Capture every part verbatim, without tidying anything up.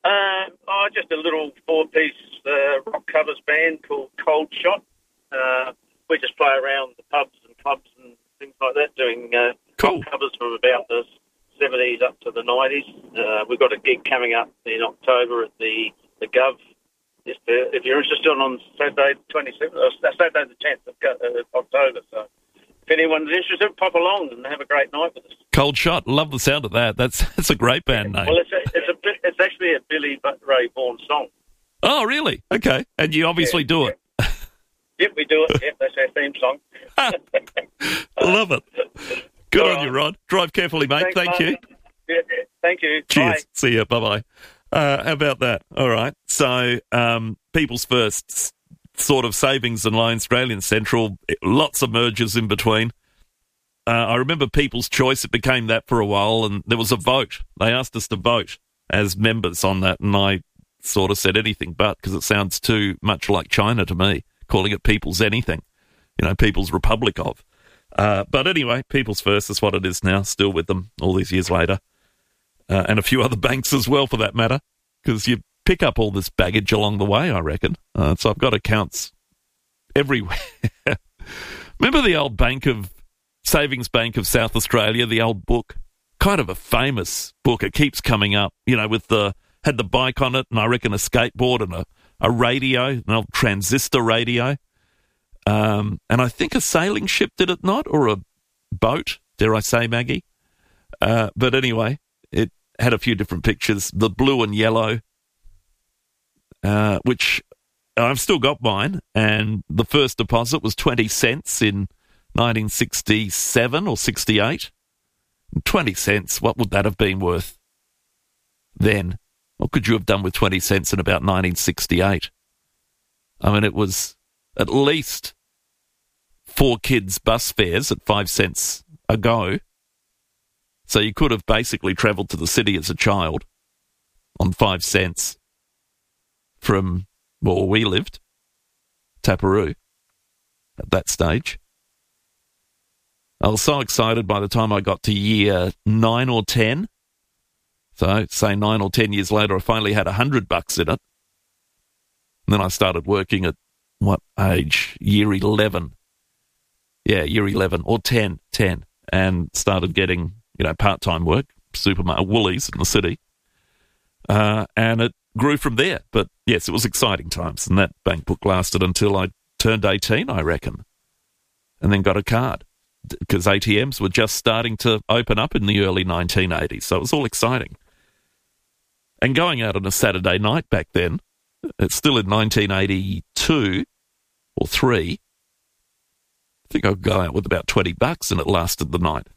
Uh, oh, just a little four-piece uh, rock covers band called Cold Shot. Uh, we just play around the pubs and clubs and things like that, doing uh, Cool. rock covers from about the seventies up to the nineties. Uh, we've got a gig coming up in October at the, the Gov. If, uh, if you're interested, on Saturday the twenty-seventh, or Saturday the tenth of uh, October. So if anyone's interested, pop along and have a great night with us. Cold Shot. Love the sound of that. That's that's a great band name. Well, it's a, it's a bit, it's actually a Billy Ray Vaughan song. Oh, really? Okay. And you obviously Yeah, do yeah. it. Yep, we do it. Yep, that's our theme song. I love it. Good All on right. you, Rod. Drive carefully, mate. Thanks, Thank you. Martin. Yeah, yeah, thank you. Cheers. Bye. See you. Bye-bye. Uh, how about that? All right. So, um, People's First s- sort of savings and loan, Australian Central, lots of mergers in between. Uh, I remember People's Choice, it became that for a while, and there was a vote. They asked us to vote as members on that, and I sort of said anything but, because it sounds too much like China to me, calling it People's Anything, you know, People's Republic of. Uh, but anyway, People's First is what it is now, still with them all these years later. Uh, and a few other banks as well, for that matter, because you pick up all this baggage along the way, I reckon. Uh, so I've got accounts everywhere. Remember the old Bank of Savings Bank of South Australia, the old book? Kind of a famous book. It keeps coming up, you know, with the, had the bike on it, and I reckon a skateboard and a, a radio, an old transistor radio. Um, and I think a sailing ship, did it not? Or a boat, dare I say, Maggie? Uh, but anyway, it had a few different pictures, the blue and yellow, uh, which I've still got mine, and the first deposit was twenty cents in nineteen sixty-seven or sixty-eight. twenty cents, what would that have been worth then? What could you have done with twenty cents in about nineteen sixty-eight? I mean, it was at least four kids' bus fares at five cents a go. So you could have basically travelled to the city as a child on five cents from where we lived, Taparoo, at that stage. I was so excited by the time I got to year nine or ten. So, say nine or ten years later, I finally had a hundred bucks in it. And then I started working at, what age? Year eleven. Yeah, year eleven, or ten, ten. And started getting, you know, part-time work, supermarket, Woolies in the city. Uh, and it grew from there. But, yes, it was exciting times. And that bank book lasted until I turned eighteen, I reckon. And then got a card, because A T Ms were just starting to open up in the early nineteen eighties. So it was all exciting. And going out on a Saturday night back then, it's still in nineteen eighty-two or three, I think I'd go out with about twenty bucks and it lasted the night.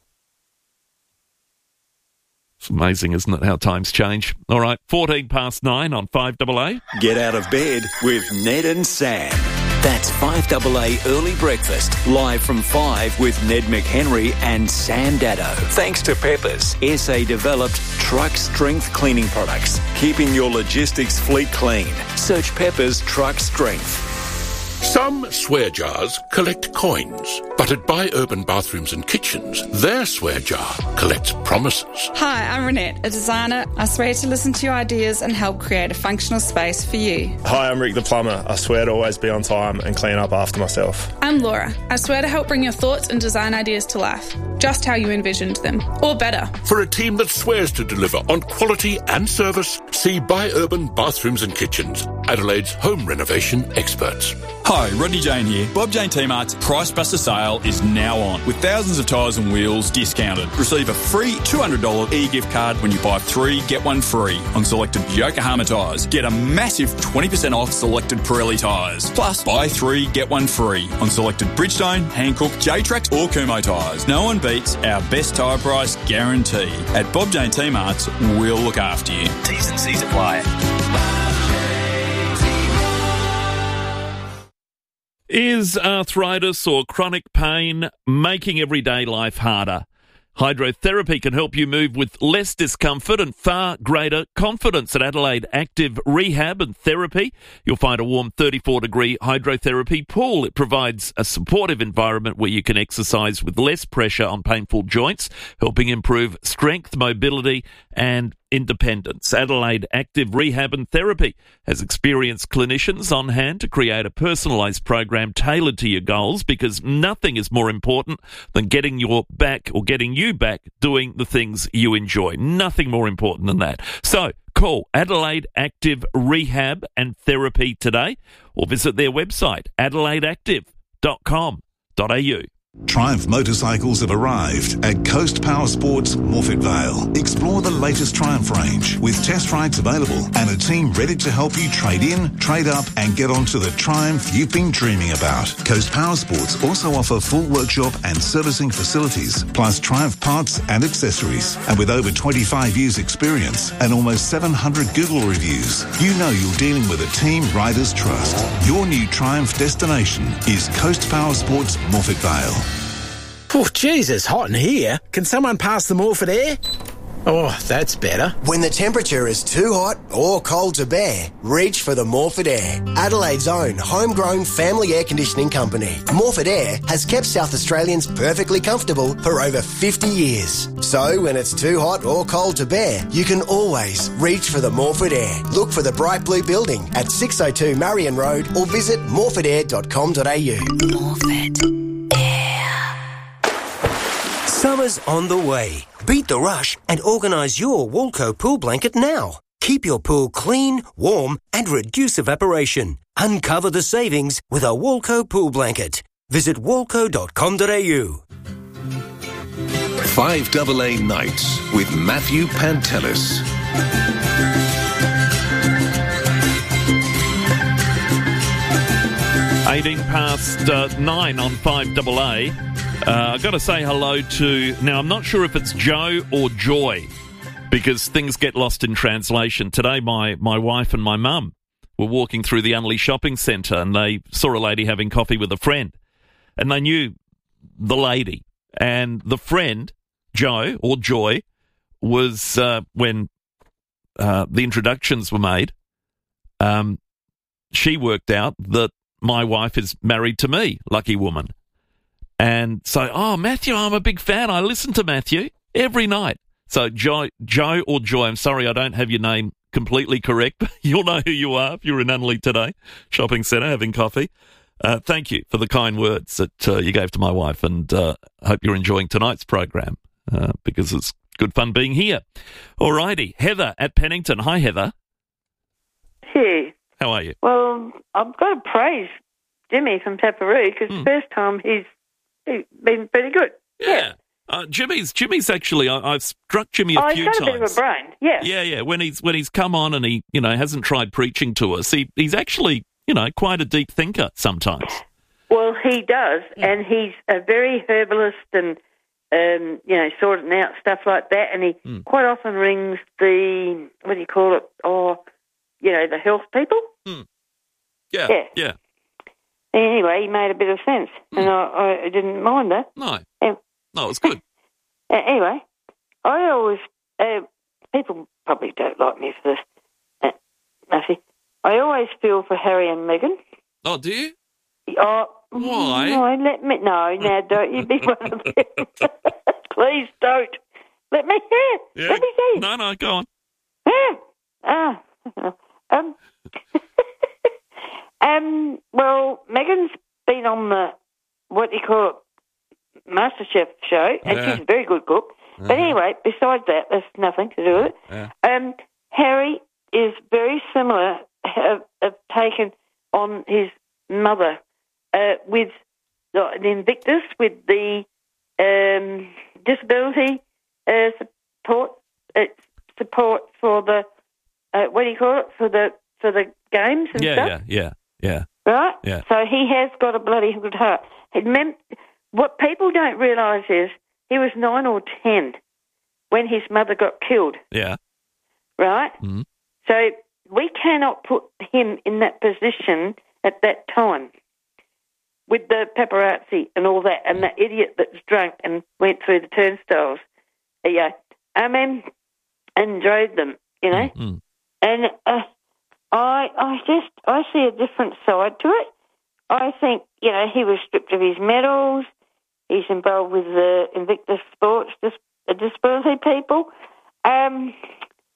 It's amazing, isn't it, how times change? All right, fourteen past nine on five A A. Get out of bed with Ned and Sam. That's five A A Early Breakfast, live from five with Ned McHenry and Sam Daddo. Thanks to Peppers, S A-developed truck strength cleaning products, keeping your logistics fleet clean. Search Peppers Truck Strength. Some swear jars collect coins, but at Buy Urban Bathrooms and Kitchens, their swear jar collects promises. Hi, I'm Renette, a designer. I swear to listen to your ideas and help create a functional space for you. Hi, I'm Rick the plumber. I swear to always be on time and clean up after myself. I'm Laura. I swear to help bring your thoughts and design ideas to life, just how you envisioned them, or better. For a team that swears to deliver on quality and service, see Buy Urban Bathrooms and Kitchens, Adelaide's home renovation experts. Hi, Rodney Jane here. Bob Jane T-Mart's Price Buster sale is now on, with thousands of tyres and wheels discounted. Receive a free two hundred dollars e-gift card when you buy three, get one free on selected Yokohama tyres. Get a massive twenty percent off selected Pirelli tyres. Plus, buy three, get one free on selected Bridgestone, Hankook, J-Trax or Kumho tyres. No one beats our best tyre price guarantee. At Bob Jane T-Mart's, we'll look after you. T's and C's apply. Is arthritis or chronic pain making everyday life harder? Hydrotherapy can help you move with less discomfort and far greater confidence. At Adelaide Active Rehab and Therapy, you'll find a warm thirty-four degree hydrotherapy pool. It provides a supportive environment where you can exercise with less pressure on painful joints, helping improve strength, mobility and independence. Adelaide Active Rehab and Therapy has experienced clinicians on hand to create a personalised program tailored to your goals, because nothing is more important than getting your back or getting you back doing the things you enjoy. Nothing more important than that. So call Adelaide Active Rehab and Therapy today, or visit their website, adelaide active dot com dot a u. Triumph motorcycles have arrived at Coast Power Sports Morphett Vale. Explore the latest Triumph range with test rides available and a team ready to help you trade in, trade up and get onto the Triumph you've been dreaming about. Coast Power Sports also offer full workshop and servicing facilities, plus Triumph parts and accessories. And with over twenty-five years experience and almost seven hundred Google reviews, you know you're dealing with a team riders trust. Your new Triumph destination is Coast Power Sports Morphett Vale. Oh, geez, it's hot in here. Can someone pass the Morphett air? Oh, that's better. When the temperature is too hot or cold to bear, reach for the Morphett Air, Adelaide's own homegrown family air conditioning company. Morphett Air has kept South Australians perfectly comfortable for over fifty years. So when it's too hot or cold to bear, you can always reach for the Morphett Air. Look for the bright blue building at six oh two Marion Road or visit morphett air dot com dot a u. Morphett. Summer's on the way. Beat the rush and organise your Walco pool blanket now. Keep your pool clean, warm and reduce evaporation. Uncover the savings with a Walco pool blanket. Visit walco dot com dot a u. five A A Nights with Matthew Pantelis. eighteen past uh, nine on five A A. Uh, I've got to say hello to... Now, I'm not sure if it's Joe or Joy, because things get lost in translation. Today, my, my wife and my mum were walking through the Unley Shopping Centre, and they saw a lady having coffee with a friend. And they knew the lady. And the friend, Joe or Joy, was, uh, when uh, the introductions were made, um, she worked out that my wife is married to me, lucky woman. And so, oh, Matthew, I'm a big fan. I listen to Matthew every night. So, Joe, Joe or Joy, I'm sorry I don't have your name completely correct, but you'll know who you are if you're in Unley today, shopping centre, having coffee. Uh, thank you for the kind words that uh, you gave to my wife, and uh, I hope you're enjoying tonight's program uh, because it's good fun being here. All righty, Heather at Pennington. Hi, Heather. Hey. How are you? Well, I've got to praise Jimmy from Taparoo, because Hmm. the first time he's He's been pretty good. Yeah. Yeah. Uh, Jimmy's Jimmy's actually, I, I've struck Jimmy a oh, few he's got times. a bit of a brain. Yeah. Yeah, yeah. When he's when he's come on and he, you know, hasn't tried preaching to us, he he's actually, you know, quite a deep thinker sometimes. Well, he does, and he's a very herbalist and, um, you know, sorting out stuff like that. And he Mm. quite often rings the, what do you call it? Oh, you know, the health people. Mm. Yeah, Yeah. yeah. Anyway, he made a bit of sense, and I, I didn't mind that. No, Yeah. no, it's good. Uh, anyway, I always, uh, people probably don't like me for this, uh, Matthew. I always feel for Harry and Meghan. Oh, do you? Oh, Why? No, let me, no, now don't you be one of them. Please don't. Let me hear. Yeah. Let me see. No, no, go on. Yeah. Ah. Um, um, well, Megan's been on the, what do you call it, MasterChef show, and Yeah. she's a very good cook. But Uh-huh. anyway, besides that, there's nothing to do with it. Yeah. Um, Harry is very similar, have, have taken on his mother uh, with the, the Invictus, with the um, disability uh, support uh, support for the uh, what do you call it for the for the games and Yeah, stuff. yeah, yeah, yeah. Right? Yeah. So he has got a bloody good heart. It meant, what people don't realise is he was nine or ten when his mother got killed, Yeah. right? Mhm. So we cannot put him in that position at that time with the paparazzi and all that, and that idiot that's drunk and went through the turnstiles. Yeah. I mean, and drove them, you know. Mm. And uh, I, I just, I see a different side to it. I think, you know, he was stripped of his medals. He's involved with the Invictus Sports dis- uh, disability people. Um,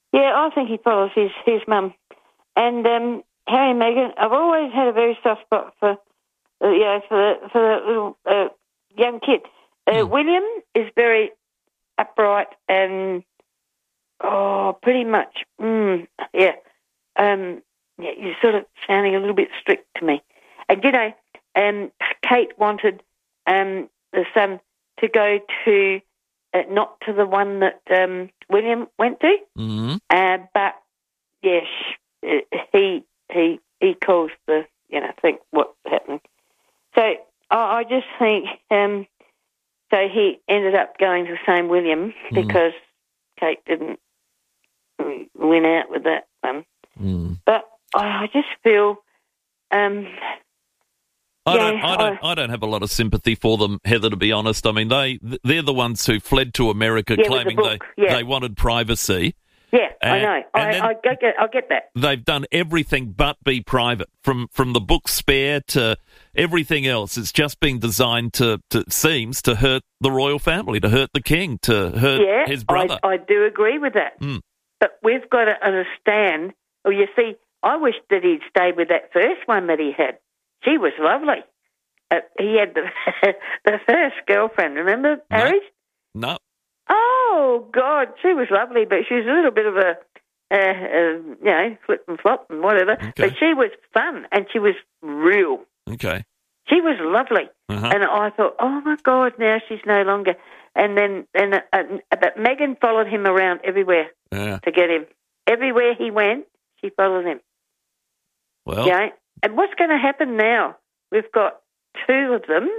Yeah, I think he follows his, his mum. And um, Harry and Meghan, I've always had a very soft spot for, uh, you know, for the, for the little uh, young kid. Uh, mm. William is very upright and, oh, pretty much, mm, yeah. Um, yeah, you're sort of sounding a little bit strict to me. And, you know, um, Kate wanted um, the son to go to, uh, not to the one that um, William went to, mm-hmm. uh, but, yes, he he he caused the, you know, think what's happening. So I, I just think, um, so he ended up going to the same William mm. because Kate didn't win out with that one. Mm. But I just feel... Um, I yeah, don't, I don't, I, I don't have a lot of sympathy for them, Heather. To be honest, I mean they, they're the ones who fled to America, yeah, claiming the they, yeah. they wanted privacy. Yeah, and, I know. I, I, I, get, I get that. They've done everything but be private, from from the book Spare to everything else. It's just been designed to, to seems to hurt the royal family, to hurt the king, to hurt yeah, his brother. I, I do agree with that. Mm. But we've got to understand. Well, you see, I wish that he'd stayed with that first one that he had. She was lovely. Uh, he had the the first girlfriend. Remember, No. Harry? No. Oh God, she was lovely, but she was a little bit of a, uh, uh, you know, flip and flop and whatever. Okay. But she was fun and she was real. Okay. She was lovely, uh-huh. and I thought, oh my God, now she's no longer. And then, and uh, uh, but Meghan followed him around everywhere Yeah. to get him. Everywhere he went, she followed him. Well. Yeah. And what's going to happen now? We've got two of them.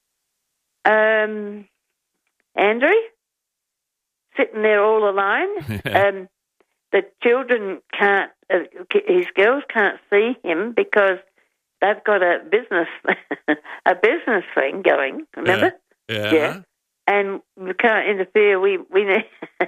Um, Andrew, sitting there all alone. Yeah. Um, the children can't, uh, his girls can't see him because they've got a business, a business thing going. Remember? Yeah. Yeah. And we can't interfere. We we need.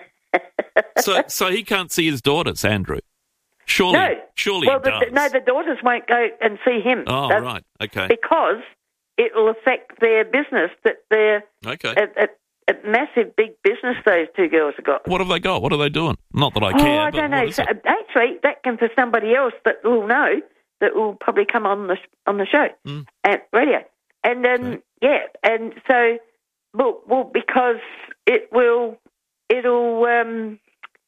so so he can't see his daughters, Andrew. Surely, no. surely well, he the, does. no, the daughters won't go and see him. Oh, That's right. Okay. Because it will affect their business. That they're Okay. a, a, a massive, big business those two girls have got. What have they got? What are they doing? Not that I Oh, care. I but don't what know. is So, it? actually, that can for somebody else that will know that will probably come on the on the show Mm. at radio. And um, Okay. yeah, and so well, well, because it will it'll um,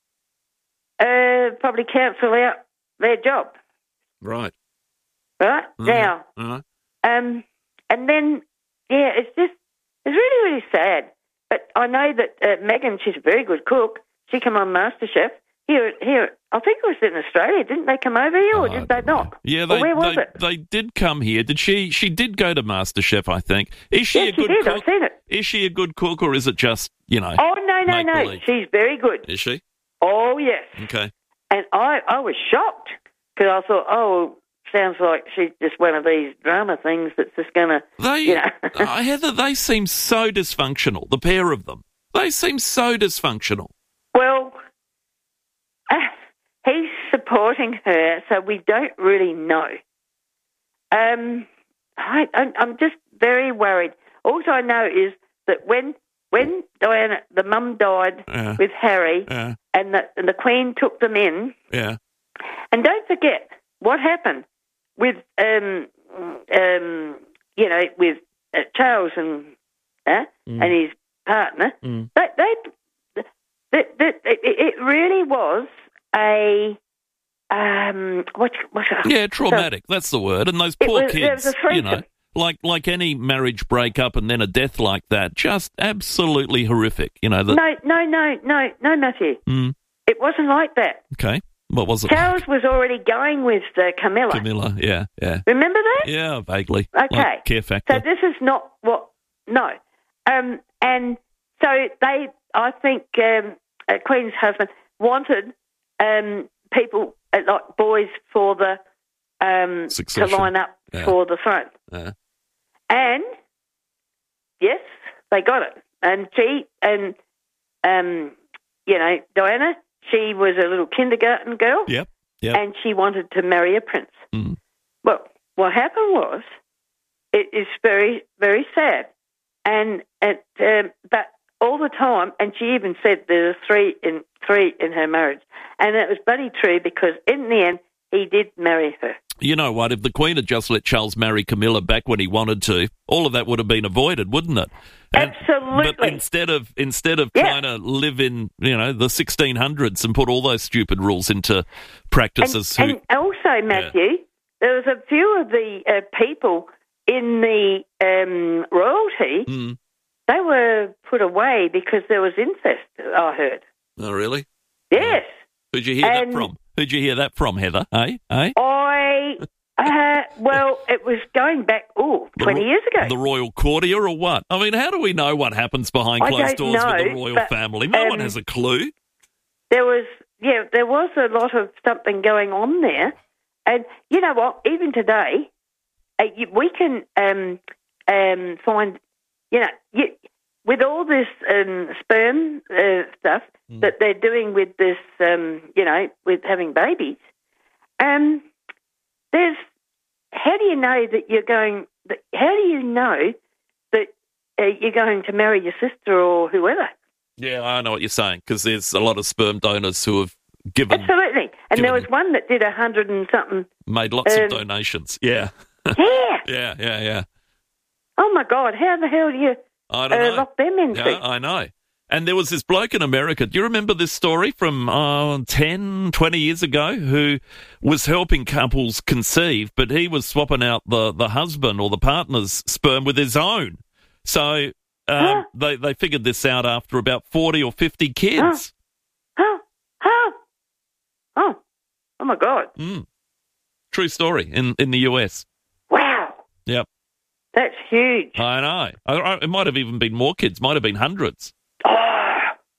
uh, probably cancel out their job, Right. right? Mhm. Now, Uh-huh. um, and then yeah, it's just it's really really sad. But I know that uh, Meghan, she's a very good cook. She came on MasterChef. Here, here. I think it was in Australia. Didn't they come over here, or Oh, did they not? Yeah, Or they, where was they, it? they did come here. Did she? She did go to MasterChef, I think. Is she Yes, a good she did. cook? I've seen it. Is she a good cook, or is it just, you know? Oh no, no, no. make-believe? She's very good. Is she? Oh yes. Okay. And I, I was shocked because I thought, oh, sounds like she's just one of these drama things that's just going to, They, you know. uh, Heather, they seem so dysfunctional. The pair of them. They seem so dysfunctional. Well, uh, he's supporting her, so we don't really know. Um, I, I'm I'm just very worried. All I know is that when when Diana, the mum died Yeah. with Harry, Yeah. and the and the Queen took them in, Yeah. and don't forget what happened with um um you know with uh, Charles and uh, Mm. and his partner. Mm. They, they, they, they, it, it really was a um what what Yeah, traumatic. That's the word. And those It poor was- there was kids, a you know, threesome. like like any marriage breakup and then a death like that, just absolutely horrific. You know. The, no no no no no Matthew. Mm, It wasn't like that. okay. What was it? Charles was already going with uh, Camilla. Camilla. Yeah. Yeah. Remember that? Yeah. Vaguely. Okay. Like Care Factor. So this is not what, no. Um, and so they, I think um, uh, Queen's husband wanted um, people, uh, like boys, for the, um, to Succession. line up Yeah. for the throne. Yeah. And, yes, they got it. And she, and, um, you know, Diana, she was a little kindergarten girl. Yep. Yep. And she wanted to marry a prince. Mm. Well, what happened was, it is very, very sad. And it, um, but all the time, and she even said there were three in three in her marriage, and it was bloody true because in the end he did marry her. You know what? If the Queen had just let Charles marry Camilla back when he wanted to, all of that would have been avoided, wouldn't it? And, Absolutely. But instead of instead of yeah. trying to live in, you know, the sixteen hundreds and put all those stupid rules into practices, and, who, and also, Matthew, yeah. there was a few of the uh, people in the um, royalty. Mm. They were put away because there was incest. I heard. Oh, really? Yes. Who'd you hear and that from? Who'd you hear that from, Heather? Eh? Eh? I, uh, well, it was going back, oh, twenty the, years ago. The royal courtier or what? I mean, how do we know what happens behind I closed don't doors know, with the royal but, family? No um, one has a clue. There was, yeah, there was a lot of something going on there. And you know what? Even today, uh, you, we can um, um, find, you know, you, with all this um, sperm uh, stuff mm. that they're doing with this, um, you know, with having babies, um, there's, how do you know that you're going, that, how do you know that uh, you're going to marry your sister or whoever? Yeah, I know what you're saying, because there's a lot of sperm donors who have given... Absolutely. And given, there was one that did a hundred and something... Made lots um, of donations, yeah. Yeah. yeah, yeah, yeah. Oh, my God, how the hell do you I don't uh, know. lock them into? Yeah, I know. And there was this bloke in America, do you remember this story from uh, ten, twenty years ago, who was helping couples conceive, but he was swapping out the, the husband or the partner's sperm with his own. So um, huh? they, they figured this out after about forty or fifty kids. Oh, oh, oh, oh my God. Mm. True story in, in the U S. Wow. Yep. That's huge. I know. I, I, it might have even been more kids, might have been hundreds. Oh,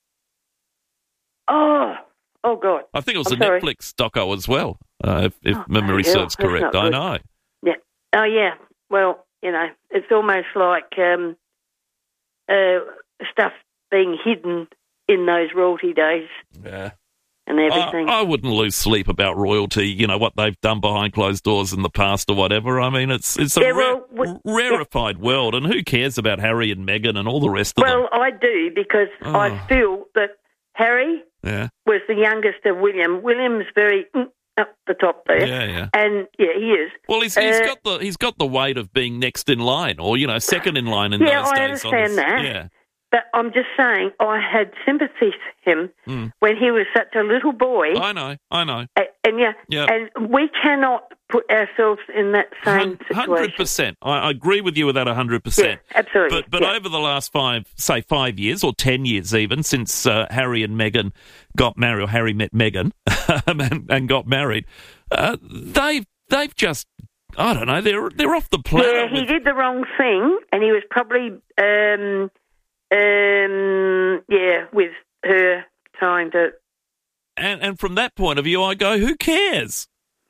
oh, oh God. I think it was I'm a sorry. Netflix doco as well, uh, if, if oh, memory hell, serves correct. I good. know. Yeah. Oh, yeah. Well, you know, it's almost like um, uh, stuff being hidden in those royalty days. Yeah. And everything. I, I wouldn't lose sleep about royalty, you know, what they've done behind closed doors in the past or whatever. I mean, it's it's a yeah, ra- well, we, rarefied yeah. world, and who cares about Harry and Meghan and all the rest of well, them? Well, I do, because oh. I feel that Harry yeah. was the youngest of William. William's very mm, up the top there. Yeah, yeah. And, yeah, he is. Well, he's, he's uh, got the he's got the weight of being next in line, or, you know, second in line in yeah, those I days. understand his, that. Yeah. But I'm just saying, I had sympathy for him mm. when he was such a little boy. I know, I know. And, and yeah, yep. and we cannot put ourselves in that same situation. one hundred percent. I, I agree with you with that one hundred percent. Yeah, absolutely. But, but yeah. over the last five, say five years or ten years even, since uh, Harry and Meghan got married, or Harry met Meghan and, and got married, uh, they've, they've just, I don't know, they're, they're off the planet. Yeah, he with... did the wrong thing, and he was probably... Um, Um, yeah, with her trying to... And and from that point of view, I go, who cares?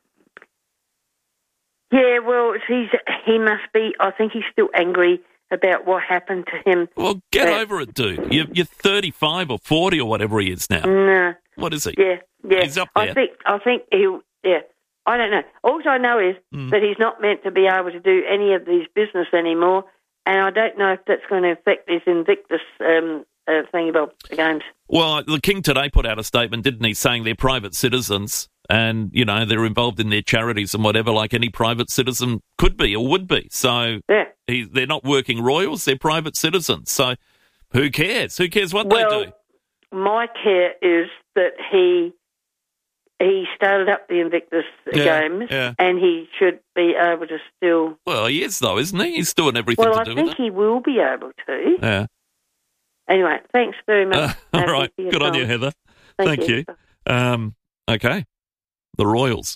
Yeah, well, he's he must be... I think he's still angry about what happened to him. Well, get uh, over it, dude. You're, you're thirty-five or forty or whatever he is now. No. What is he? Yeah, yeah. He's up there. I think, I think he'll... Yeah, I don't know. All I know is mm. that he's not meant to be able to do any of these business anymore, and I don't know if that's going to affect his Invictus um, uh, thing about the games. Well, the King today put out a statement, didn't he, saying they're private citizens and, you know, they're involved in their charities and whatever, like any private citizen could be or would be. So yeah. he, they're not working royals, they're private citizens. So who cares? Who cares what well, they do? My care is that he... He started up the Invictus yeah, Games, yeah. and he should be able to still... Well, he is, though, isn't he? He's doing everything well, to I do with it. Well, I think he will be able to. Yeah. Anyway, thanks very much. Uh, all right, good time. on you, Heather. Thank, Thank you. you. Um, okay, the Royals.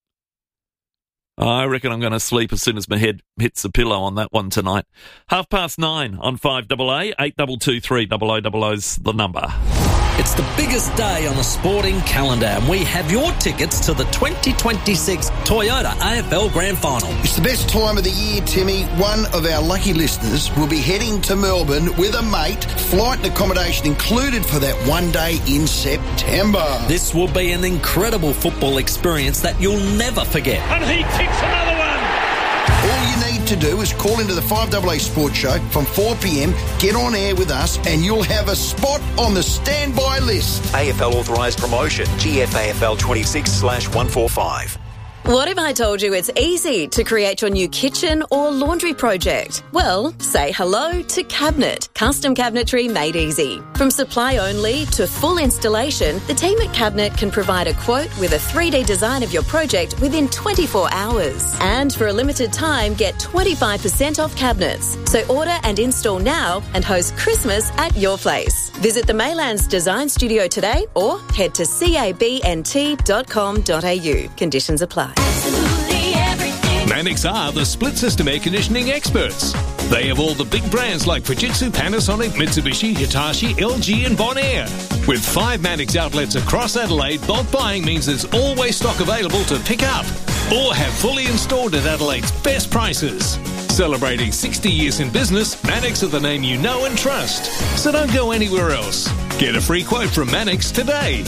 I reckon I'm going to sleep as soon as my head hits the pillow on that one tonight. Half past nine on five A A, eight two two three double O double O's the number. It's the biggest day on the sporting calendar, and we have your tickets to the twenty twenty-six Toyota A F L Grand Final. It's the best time of the year, Timmy. One of our lucky listeners will be heading to Melbourne with a mate, flight and accommodation included for that one day in September. This will be an incredible football experience that you'll never forget. And he kicks another one. All you need to do is call into the five A A Sports Show from four p m, get on air with us, and you'll have a spot on the standby list. A F L authorised promotion, G F A F L twenty-six slash one forty-five. What if I told you it's easy to create your new kitchen or laundry project? Well, say hello to Cabinet. Custom cabinetry made easy. From supply only to full installation, the team at Cabinet can provide a quote with a three D design of your project within twenty-four hours. And for a limited time, get twenty-five percent off cabinets. So order and install now and host Christmas at your place. Visit the Maylands Design Studio today or head to cabnt dot com dot a u. Conditions apply. Mannix are the split system air conditioning experts. They have all the big brands like Fujitsu, Panasonic, Mitsubishi, Hitachi, L G and Bonaire. With five Mannix outlets across Adelaide, bulk buying means there's always stock available to pick up or have fully installed at Adelaide's best prices. Celebrating sixty years in business, Mannix are the name you know and trust. So don't go anywhere else. Get a free quote from Mannix today.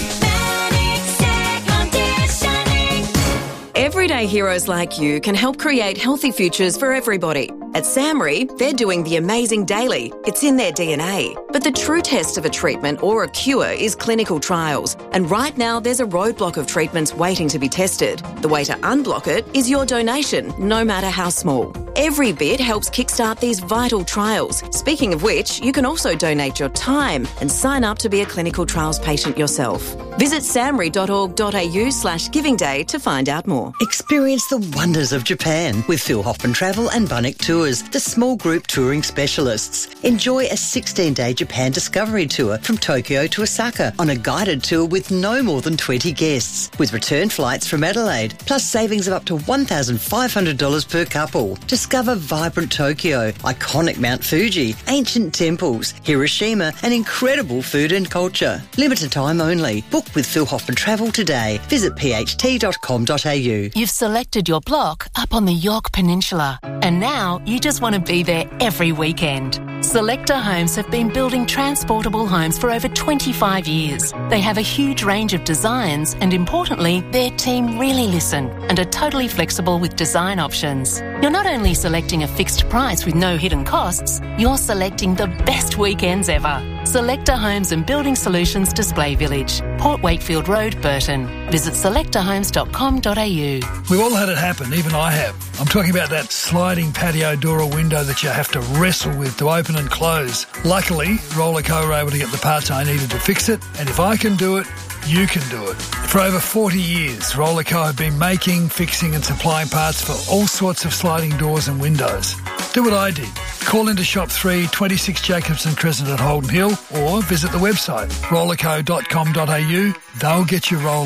Everyday heroes like you can help create healthy futures for everybody. At SAMRI, they're doing the amazing daily. It's in their D N A. But the true test of a treatment or a cure is clinical trials. And right now, there's a roadblock of treatments waiting to be tested. The way to unblock it is your donation, no matter how small. Every bit helps kickstart these vital trials. Speaking of which, you can also donate your time and sign up to be a clinical trials patient yourself. Visit samri dot org dot a u slash giving day to find out more. Experience the wonders of Japan with Phil Hoffman Travel and Bunnik Tours, the small group touring specialists. Enjoy a sixteen-day Japan discovery tour from Tokyo to Osaka on a guided tour with no more than twenty guests, with return flights from Adelaide, plus savings of up to one thousand five hundred dollars per couple. Discover vibrant Tokyo, iconic Mount Fuji, ancient temples, Hiroshima, and incredible food and culture. Limited time only. Book with Phil Hoffman Travel today. Visit p h t dot com dot a u. You've selected your block up on the Yorke Peninsula, and now you just want to be there every weekend. Selector Homes have been building transportable homes for over twenty-five years. They have a huge range of designs and, importantly, their team really listen and are totally flexible with design options. You're not only selecting a fixed price with no hidden costs, you're selecting the best weekends ever. Selector Homes and Building Solutions Display Village, Port Wakefield Road, Burton. Visit selector homes dot com dot a u. We've all had it happen, even I have. I'm talking about that sliding patio door or window that you have to wrestle with to open and close. Luckily, Rollerco were able to get the parts I needed to fix it, and if I can do it, you can do it. For over forty years, Rollerco have been making, fixing and supplying parts for all sorts of sliding doors and windows. Do what I did. Call into Shop three, twenty-six Jacobson Crescent at Holden Hill, or visit the website rollerco dot com dot a u. They'll get you rolling.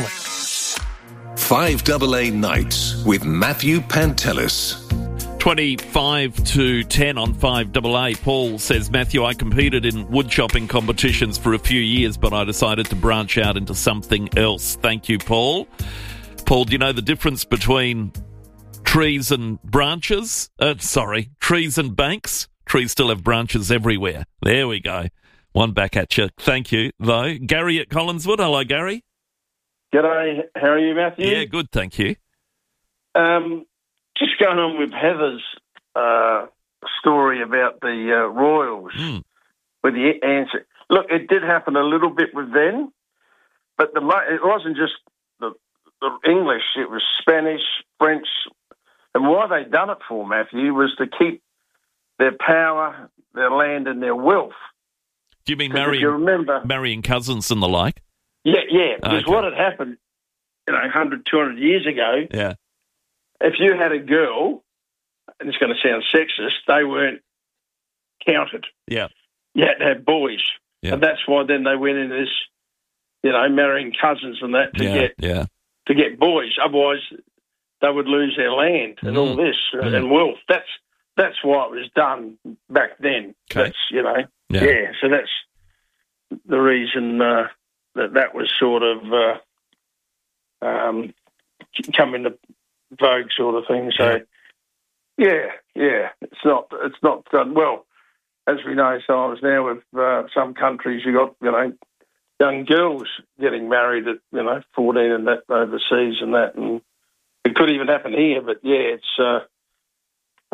five A A Nights with Matthew Pantelis. twenty-five to ten on five A A. Paul says, Matthew, I competed in woodchopping competitions for a few years, but I decided to branch out into something else. Thank you, Paul. Paul, do you know the difference between trees and branches? Uh, sorry, trees and banks? Trees still have branches everywhere. There we go. One back at you. Thank you, though. Gary at Collinswood. Hello, Gary. G'day. How are you, Matthew? Yeah, good, thank you. Um, just going on with Heather's uh, story about the uh, Royals mm. with the answer. Look, it did happen a little bit with them, but the it wasn't just the, the English. It was Spanish, French, and why they done it for, Matthew, was to keep their power, their land, and their wealth. Do you mean marrying, you remember, marrying cousins and the like? Yeah, yeah, because okay. what had happened, you know, one hundred, two hundred years ago, yeah. if you had a girl, and it's going to sound sexist, they weren't counted. Yeah. You had to have boys. Yeah. And that's why then they went into this, you know, marrying cousins and that to yeah, get yeah. to get boys. Otherwise, they would lose their land and mm. all this mm. and wealth. That's that's why it was done back then. Okay. That's, you know, yeah. yeah. So that's the reason uh, that that was sort of uh, um, come into vogue, sort of thing. So, yeah, yeah, it's not it's not done well. As we know, sometimes now with uh, some countries, you got you know young girls getting married at you know fourteen and that overseas and that, and it could even happen here. But yeah, it's uh,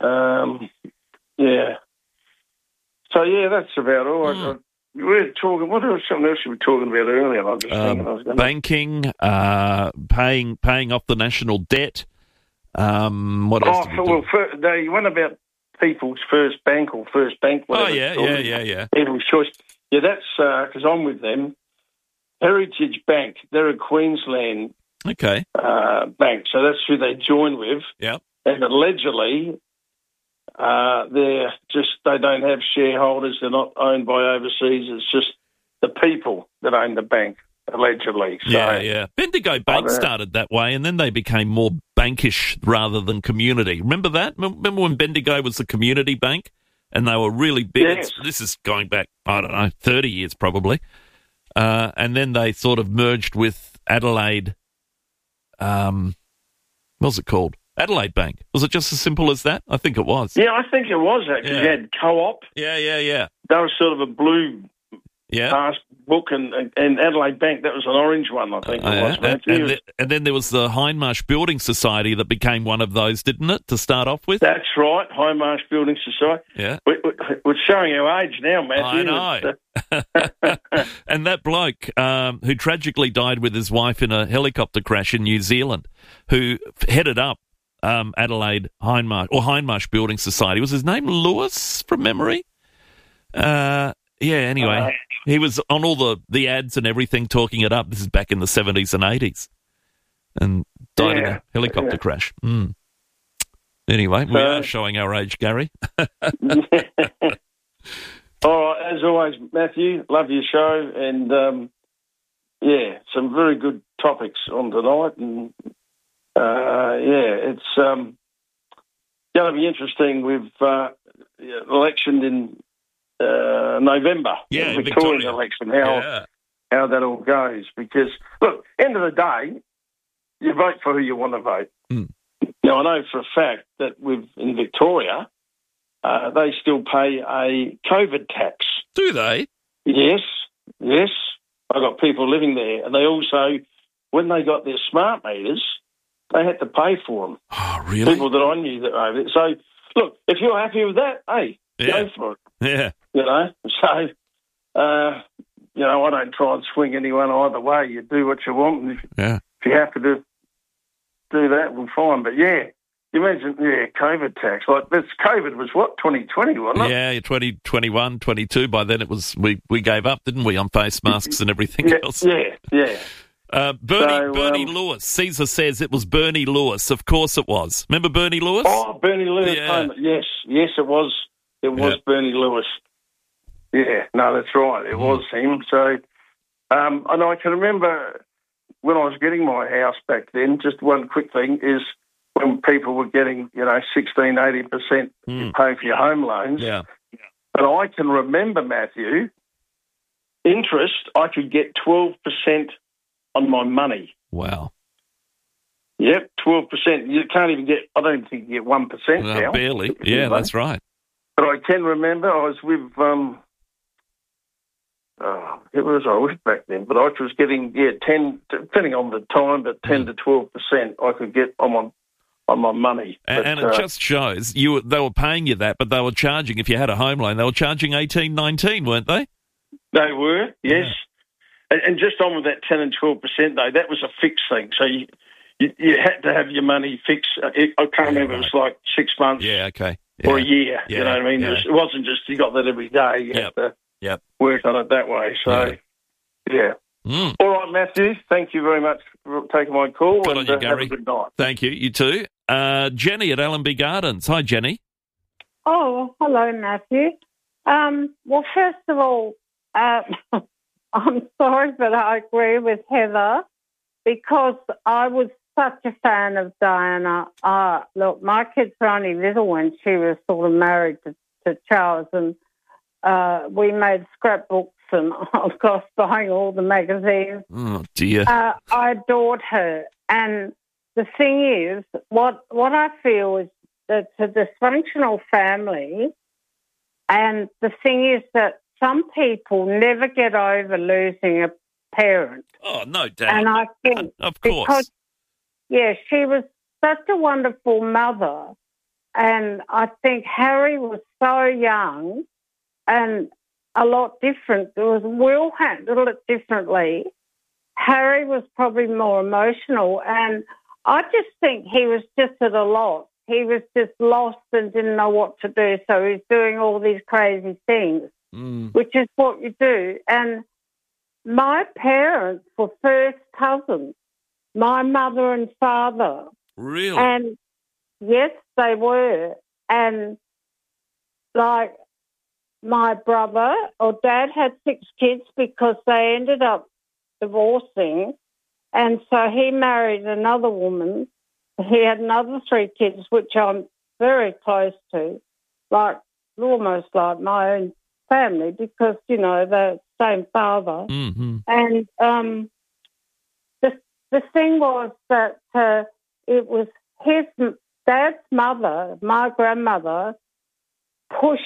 Um, yeah. So, yeah, that's about all. Mm. I, we were talking, what else, something else you were talking about earlier? I was just Um, thinking I was going banking, uh, paying paying off the national debt. Um, what else? Oh, did we do? well, first, they went about People's First Bank or First Bank, whatever. Oh, yeah, it's called. yeah, yeah, yeah. People's Choice. Yeah, that's because I'm with them. Heritage Bank, they're a Queensland Okay. uh, bank, so that's who they join with. Yeah. And allegedly, uh, they're just, they don't have shareholders, they're not owned by overseas, it's just the people that own the bank, allegedly. So, Yeah, yeah. Bendigo Bank started that way, and then they became more bankish rather than community. Remember that? Remember when Bendigo was a community bank, and they were really big? Yes. This is going back, I don't know, thirty years probably. Uh, and then they sort of merged with Adelaide. Um, what was it called? Adelaide Bank. Was it just as simple as that? I think it was. Yeah, I think it was actually. Yeah. You had Co-op. Yeah, yeah, yeah. That was sort of a blue Yeah. pass book, and, and Adelaide Bank, that was an orange one, I think Uh, it was. and, Matthew. and, th- and then there was the Hindmarsh Building Society that became one of those, didn't it, to start off with? That's right, High Marsh Building Society. Yeah. We, we, we're showing our age now, Matthew. I know. And that bloke um, who tragically died with his wife in a helicopter crash in New Zealand, who f- headed up um, Adelaide Hindmarsh, or Hindmarsh Building Society, was his name Lewis, from memory? Uh, yeah, anyway. Uh, he was on all the, the ads and everything talking it up. This is back in the seventies and eighties. And died in Yeah, a helicopter yeah. crash. Mm. Anyway, we So- are showing our age, Gary. All right, as always, Matthew, love your show, and um, yeah, some very good topics on tonight, and uh, yeah, it's um, going to be interesting with uh, election in uh, November, Yeah, the in Victorian Victoria. election, how Yeah. how that all goes. Because look, end of the day, you vote for who you want to vote. Mm. Now, I know for a fact that with in Victoria, uh, they still pay a COVID tax. Do they? Yes, yes. I got people living there, and they also, when they got their smart meters, they had to pay for them. Oh, really? People that I knew that owned it. So, look, if you're happy with that, hey, Yeah. go for it. Yeah. You know, so uh, you know, I don't try and swing anyone either way. You do what you want, and if, Yeah. if you have to do do that, well, fine. But yeah, you mentioned yeah, COVID tax. Like this, COVID was what twenty twenty, wasn't it? Yeah, twenty twenty-one, twenty-two. By then it was, we, we gave up, didn't we, on face masks and everything Yeah, else? yeah, yeah. Uh, Bernie, So, Bernie um, Lewis. Caesar says it was Bernie Lewis. Of course it was. Remember Bernie Lewis? Oh, Bernie Lewis. Yeah. Home. Yes, yes, it was. It was Yeah. Bernie Lewis. Yeah, no, that's right. It Mm. was him. So, um, and I can remember when I was getting my house back then. Just one quick thing is when people were getting, you know, sixteen, eighty percent you Mm. pay for your home loans. Yeah. But I can remember, Matthew, interest. I could get twelve percent on my money. Wow. Yep, twelve percent. You can't even get. I don't even think you get one percent No, now. barely. Yeah, that's right. But I can remember I was with, um, oh, who was I with back then? But I was getting, yeah, ten, depending on the time, but ten to twelve percent I could get on my on my money. And, But, and it uh, just shows you they were paying you that, but they were charging, if you had a home loan, they were charging eighteen, nineteen, weren't they? They were, yes. And, and just on with that ten and twelve percent though, that was a fixed thing. So you you, you had to have your money fixed. Uh, It, I can't remember. It was like six months. Yeah, okay. Or a Yeah. year. Yeah, You know what I mean? yeah. It, was, it wasn't just you got that every day. You Yep. had to Yep. work on it that way. So, yeah. Mm. All right, Matthew. Thank you very much for taking my call. Good and on you, uh, have Gary. a good night. Thank you. You too. Uh, Jenny at Allenby Gardens. Hi, Jenny. Oh, hello, Matthew. Um, well, first of all, uh, I'm sorry, but I agree with Heather because I was such a fan of Diana. Uh, look, my kids were only little when she was sort of married to, to Charles, and uh, we made scrapbooks and, of course, buying all the magazines. Oh, dear. Uh, I adored her. And the thing is, what what I feel is that it's a dysfunctional family, and the thing is that some people never get over losing a parent. Oh, no doubt. And I think Of course. because, yeah, she was such a wonderful mother, and I think Harry was so young and a lot different. It was Will handled it differently. Harry was probably more emotional, and I just think he was just at a loss. He was just lost and didn't know what to do, so he's doing all these crazy things, mm. which is what you do. And my parents were first cousins, my mother and father. Really? And, yes, they were. And, like, my brother or Dad had six kids because they ended up divorcing, and so he married another woman. He had another three kids, which I'm very close to, like almost like my own family because, you know, they're the same father. Mm-hmm. And um, the the thing was that uh, it was his Dad's mother, my grandmother, pushed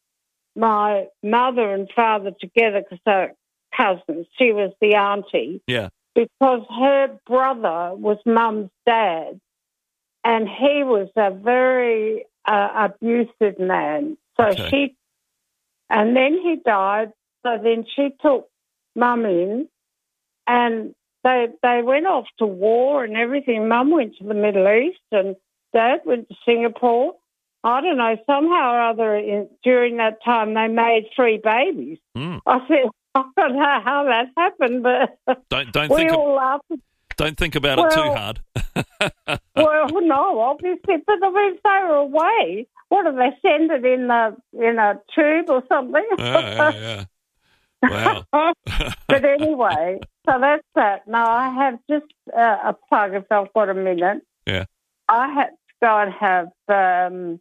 my mother and father together because they're cousins. She was the auntie. Yeah. Because her brother was Mum's dad, and he was a very uh, abusive man. So Okay. she, and then he died. So then she took Mum in, and they they went off to war and everything. Mum went to the Middle East, and Dad went to Singapore. I don't know, somehow or other in, during that time they made three babies. Mm. I said, I don't know how that happened, but Don't don't we think of- all laughed. Don't think about it too Well- hard. Well, no, obviously, but I mean, if they were away, what do they send it in a in a tube or something? yeah, yeah, yeah. Wow. But anyway, so that's that. Now I have just uh, a plug if I've got a minute. Yeah. I had to go and have um,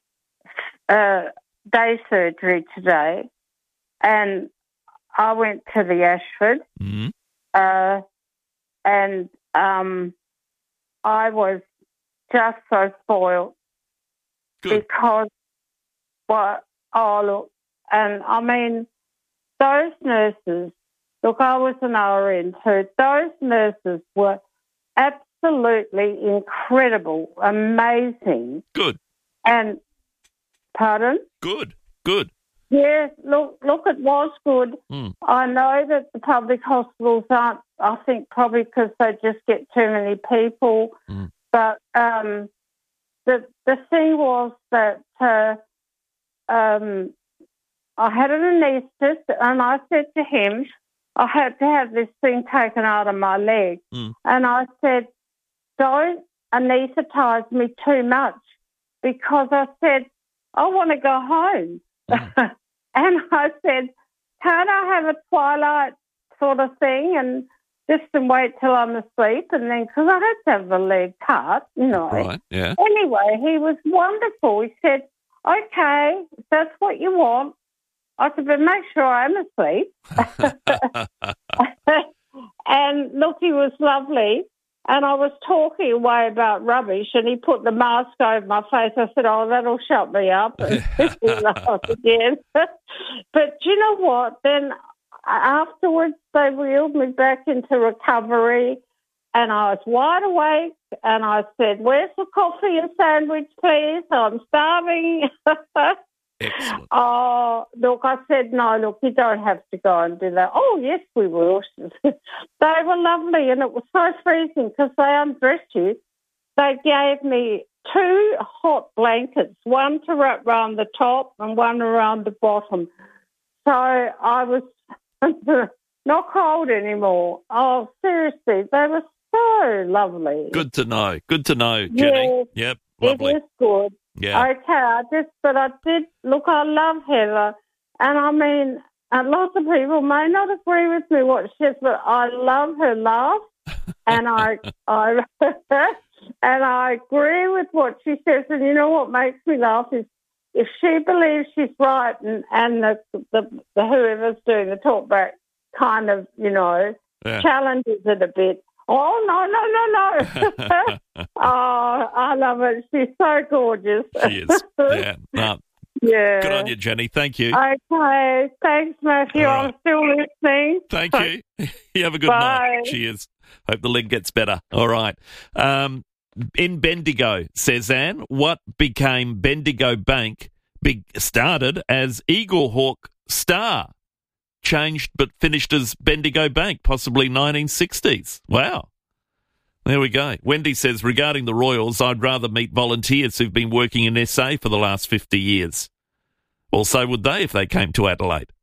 uh, day surgery today, and I went to the Ashford, Mm-hmm. uh, and um, I was just so spoiled because, well, oh look, and I mean those nurses. Look, I was an R N too. Those nurses were absolutely incredible, amazing. Good. And, pardon? Good. Good. Yeah, look, look, it was good. Mm. I know that the public hospitals aren't, I think probably because they just get too many people. Mm. But um, the the thing was that uh, um, I had an anaesthetist, and I said to him, I had to have this thing taken out of my leg. Mm. And I said, don't anaesthetise me too much, because I said, I want to go home. Mm. And I said, can't I have a twilight sort of thing and just and wait till I'm asleep? And then, because I had to have the leg cut, you know. Right, yeah. Anyway, he was wonderful. He said, okay, if that's what you want. I said, but make sure I'm asleep. And look, he was lovely. And I was talking away about rubbish, and he put the mask over my face. I said, oh, that'll shut me up. And he laughed again. But you know what? Then afterwards, they wheeled me back into recovery, and I was wide awake. And I said, where's the coffee and sandwich, please? I'm starving. Excellent. Oh, look, I said, no, look, you don't have to go and do that. Oh, yes, we will. They were lovely, and it was so freezing because they undressed you. They gave me two hot blankets, one to wrap around the top and one around the bottom. So I was not cold anymore. Oh, seriously, they were so lovely. Good to know. Good to know, Jenny. Yes, Yep, lovely. it is good. Yeah. Okay, I just, but I did, look, I love Heather. And I mean, and lots of people may not agree with me what she says, but I love her laugh. and I, I, and I agree with what she says. And you know what makes me laugh is if she believes she's right and, and the, the, the whoever's doing the talkback kind of, you know, Yeah. challenges it a bit. Oh, no, no, no, no. Oh, I love it. She's so gorgeous. She is. Yeah. No. Yeah. Good on you, Jenny. Thank you. Okay. Thanks, Matthew. All right. I'm still listening. Thank you. You have a good Bye. night. Cheers. Hope the leg gets better. All right. Um, in Bendigo, says Anne, what became Bendigo Bank big, started as Eaglehawk Star, changed but finished as Bendigo Bank, possibly nineteen sixties. Wow. There we go. Wendy says, regarding the Royals, I'd rather meet volunteers who've been working in S A for the last fifty years. Well, so would they if they came to Adelaide.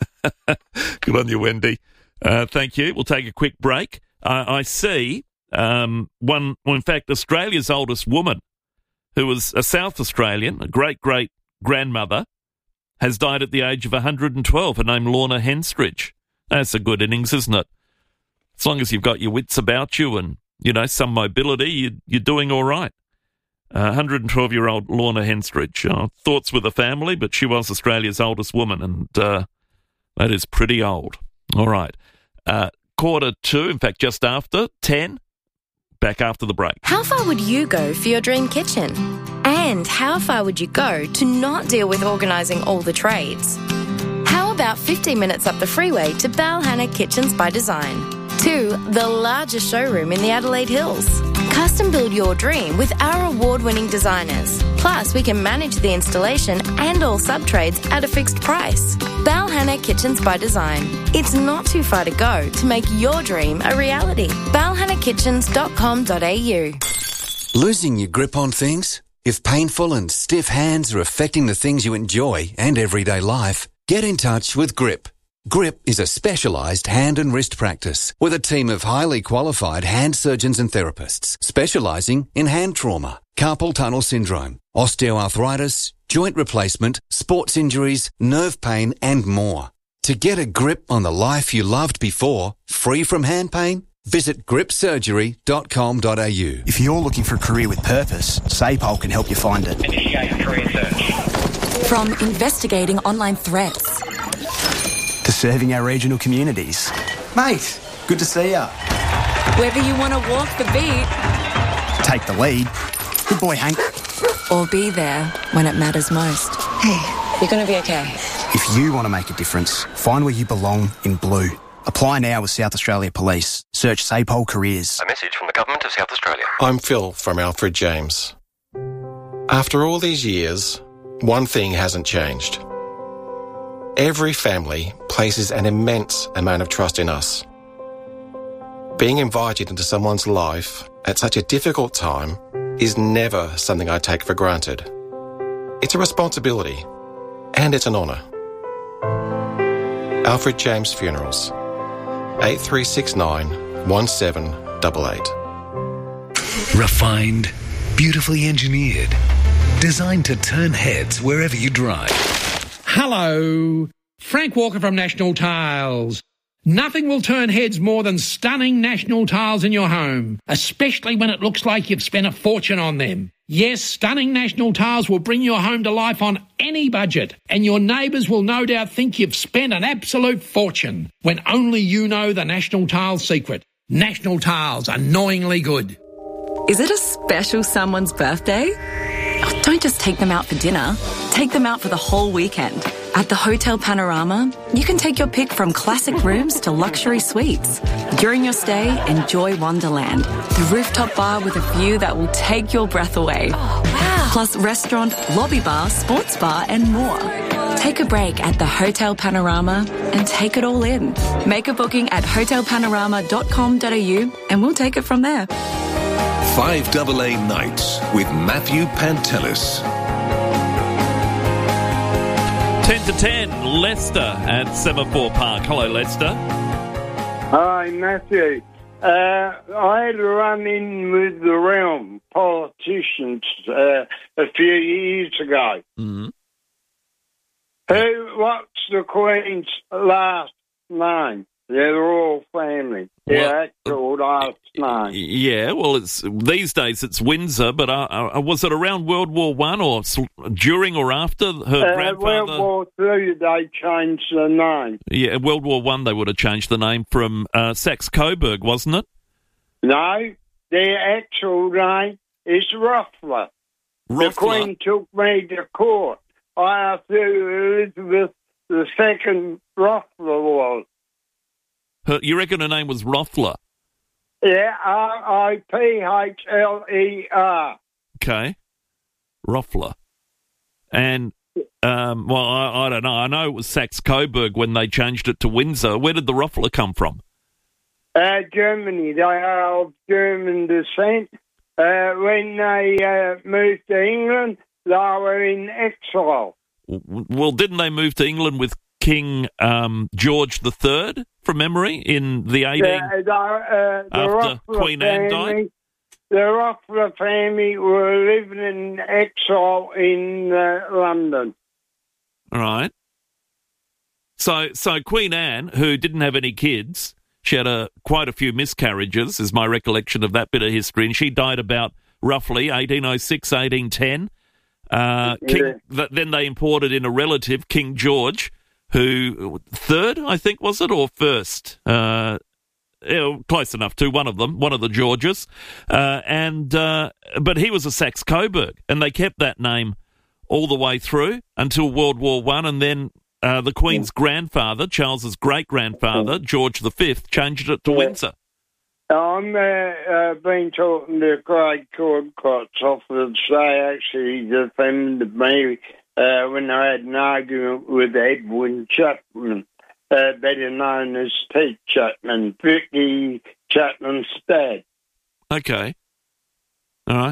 Good on you, Wendy. Uh, thank you. We'll take a quick break. Uh, I see um, one, well, in fact, Australia's oldest woman, who was a South Australian, a great-great-grandmother, has died at the age of one hundred twelve. Her name, Lorna Henstridge. That's a good innings, isn't it? As long as you've got your wits about you and, you know, some mobility, you, you're doing all right. Uh, one hundred twelve-year-old Lorna Henstridge. Uh, thoughts with the family, but she was Australia's oldest woman, and uh, that is pretty old. All right. Uh, quarter two, in fact, just after, ten. Back after the break. How far would you go for your dream kitchen? And how far would you go to not deal with organising all the trades? How about fifteen minutes up the freeway to Balhanna Kitchens by Design? To the largest showroom in the Adelaide Hills. Custom build your dream with our award-winning designers. Plus, we can manage the installation and all sub-trades at a fixed price. Balhanna Kitchens by Design. It's not too far to go to make your dream a reality. balhanna kitchens dot com dot a u. Losing your grip on things? If painful and stiff hands are affecting the things you enjoy and everyday life, get in touch with Grip. Grip is a specialised hand and wrist practice with a team of highly qualified hand surgeons and therapists specialising in hand trauma, carpal tunnel syndrome, osteoarthritis, joint replacement, sports injuries, nerve pain and more. To get a grip on the life you loved before, free from hand pain, visit grip surgery dot com dot a u. If you're looking for a career with purpose, SAPOL can help you find it. Initiate career search. From investigating online threats to serving our regional communities. Mate, good to see ya. Whether you want to walk the beat, take the lead. Good boy, Hank. Or be there when it matters most. Hey, you're going to be okay. If you want to make a difference, find where you belong in blue. Apply now with South Australia Police. Search SAPOL Careers. A message from the Government of South Australia. I'm Phil from Alfred James. After all these years, one thing hasn't changed. Every family places an immense amount of trust in us. Being invited into someone's life at such a difficult time is never something I take for granted. It's a responsibility, and it's an honour. Alfred James Funerals, eight three six nine, one seven eight eight. Refined, beautifully engineered, designed to turn heads wherever you drive. Hello, Frank Walker from National Tiles. Nothing will turn heads more than stunning National Tiles in your home, especially when it looks like you've spent a fortune on them. Yes, stunning National Tiles will bring your home to life on any budget, and your neighbours will no doubt think you've spent an absolute fortune, when only you know the National Tiles secret. National Tiles, annoyingly good. Is it a special someone's birthday? Oh, don't just take them out for dinner. Take them out for the whole weekend. At the Hotel Panorama, you can take your pick from classic rooms to luxury suites. During your stay, enjoy Wonderland, the rooftop bar with a view that will take your breath away. Oh, wow. Plus restaurant, lobby bar, sports bar and more. Take a break at the Hotel Panorama and take it all in. Make a booking at hotel panorama dot com dot a u and we'll take it from there. five A A Nights with Matthew Pantelis. ten to ten, Leicester at Semaphore Park. Hello, Leicester. Hi, Matthew. Uh, I had a run-in with the realm politicians uh, a few years ago. Mm-hmm. Who? What's the Queen's last name? They're the royal family. Their actual last name. Yeah, well, it's these days it's Windsor, but uh, uh, was it around World War One or during or after her uh, grandfather? World War Two, they changed the name. Yeah, World War One, they would have changed the name from uh, Saxe-Coburg, wasn't it? No, their actual name is Ruffler. Ruffler. The Queen took me to court. I asked who Elizabeth the Second Ruffler was. Her, you reckon her name was Rothler? Yeah, R I P H L E R. Okay. Roffler. And, um, well, I, I don't know. I know it was Saxe-Coburg when they changed it to Windsor. Where did the Roffler come from? Uh, Germany. They are of German descent. Uh, when they uh, moved to England, they were in exile. Well, didn't they move to England with King um, George the Third, from memory, in the eighteen... The, the, uh, the after Roffler Queen Anne family, died? The Roffler family were living in exile in uh, London. All right. So, so Queen Anne, who didn't have any kids, she had a, quite a few miscarriages, is my recollection of that bit of history, and she died about roughly eighteen oh six, eighteen ten. Uh, Yeah. King, th- then they imported in a relative, King George, who, third, I think, was it, or first? Uh, yeah, close enough to one of them, one of the Georges. Uh, and uh, but he was a Saxe-Coburg, and they kept that name all the way through until World War One, and then uh, the Queen's grandfather, Charles's great-grandfather, George the Fifth, changed it to Windsor. I'm uh, uh, been talking to Craig Cordcott's office. They actually defended me uh, when I had an argument with Edwin Chapman, uh, better known as Pete Chapman, Vicky Chapman's dad. Okay. All right.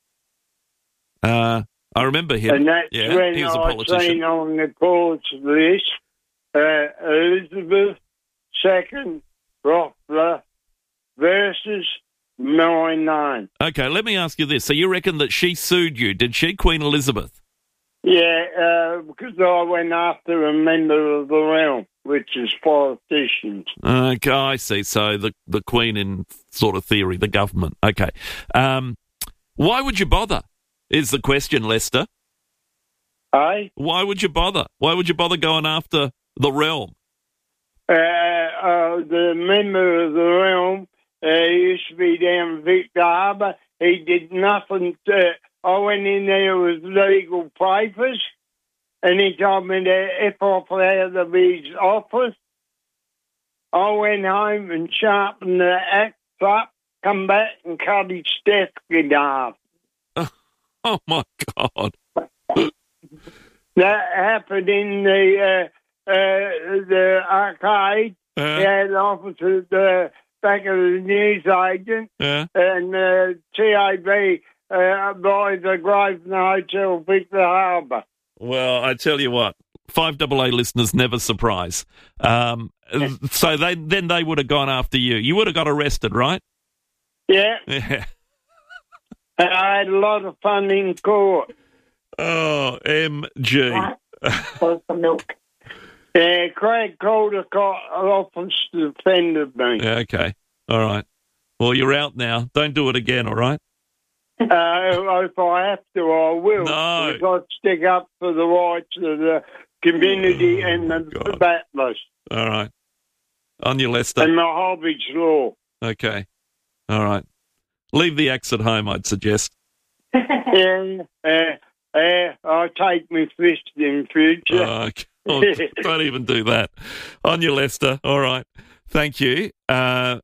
Uh, I remember him. And that's yeah, when he was a I politician. seen on the courts list uh, Elizabeth Second Roffler versus nine nine. Okay, let me ask you this. So you reckon that she sued you, did she, Queen Elizabeth? Yeah, uh, because I went after a member of the realm, which is politicians. Okay, I see. So the the Queen in sort of theory, the government. Okay. Um, why would you bother, is the question, Lester. Aye? Why would you bother? Why would you bother going after the realm? Uh, uh, the member of the realm uh, used to be down Victor Harbour. He did nothing to... I went in there with legal papers, and he told me to F off out of his office. I went home and sharpened the axe up, come back and cut his desk in half. Oh, my God. That happened in the uh, uh, the arcade. Uh, They had an office at the back of the newsagent, yeah. and uh, T A B uh, by the Grosvenor Hotel, Victor Harbour. Well, I tell you what, five A A listeners never surprise. Um, so they then they would have gone after you. You would have got arrested, right? Yeah. Yeah. And I had a lot of fun in court. Oh, M G. For some milk. Yeah, Craig Caldecott office defended me. Yeah, okay. All right. Well, you're out now. Don't do it again, all right? Uh, if I have to, I will. No. Because I stick up for the rights of the community Oh, and the God. battlers. All right. On your Lester. And my hobby's law. Okay. All right. Leave the axe at home, I'd suggest. Yeah, uh, uh, I'll take my fist in future. Oh, God. Don't even do that. On your Lester. All right. Thank you. Uh,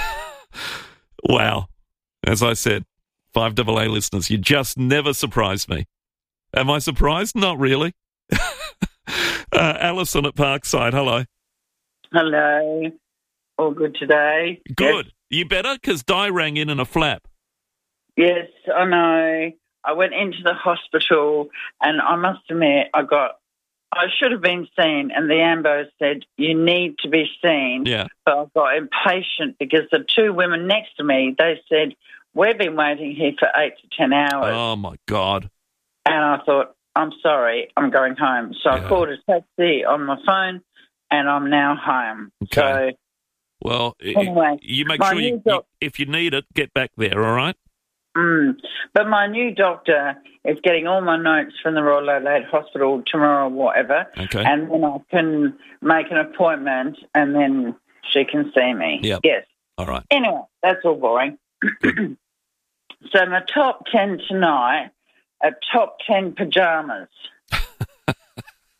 wow. As I said, five A A listeners, you just never surprise me. Am I surprised? Not really. uh, Alison at Parkside, hello. Hello. All good today? Good. You better? Because Di rang in in a flap. Yes, I know. I went into the hospital and I must admit I got, I should have been seen and the ambo said, you need to be seen. Yeah. But I got impatient because the two women next to me, they said, we've been waiting here for eight to ten hours. Oh, my God. And I thought, I'm sorry, I'm going home. So Yeah. I called a taxi on my phone and I'm now home. Okay. So Well, i- Anyway, you make my sure you, new doc- you, if you need it, get back there, all right? Mm. But my new doctor is getting all my notes from the Royal Adelaide Hospital tomorrow or whatever. Okay. And then I can make an appointment and then she can see me. Yep. Yes. All right. Anyway, that's all boring. So my top ten tonight are top ten pyjamas.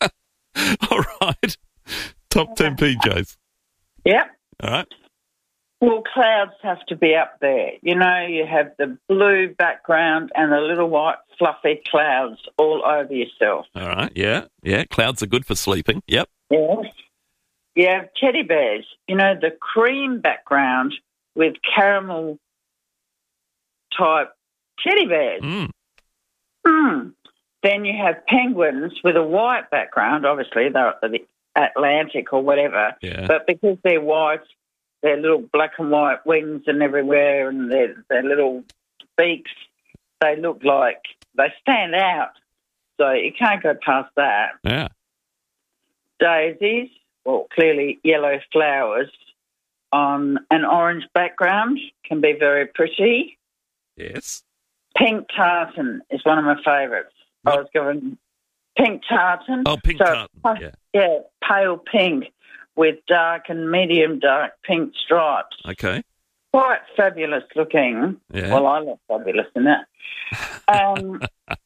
All right. Top ten P Js. Yep. All right. Well, clouds have to be up there. You know, you have the blue background and the little white fluffy clouds all over yourself. All right, yeah, yeah. Clouds are good for sleeping. Yep. Yes. You have teddy bears. You know, the cream background with caramel type teddy bears. Mm. Mm. Then you have penguins with a white background. Obviously, they're the Atlantic or whatever. Yeah. But because they're white, their little black and white wings and everywhere, and their, their little beaks, they look like they stand out. So you can't go past that. Yeah. Daisies, well, clearly yellow flowers on an orange background can be very pretty. Yes. Pink tartan is one of my favourites. I was given pink tartan. Oh, pink so, tartan, yeah. Yeah, pale pink with dark and medium dark pink stripes. Okay. Quite fabulous looking. Yeah. Well, I look fabulous in it. Um,